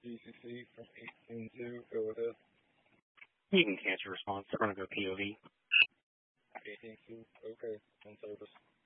DCC from 18-2. Go ahead. You can cancel response. They're going to go POV. 18-2. Okay. On service.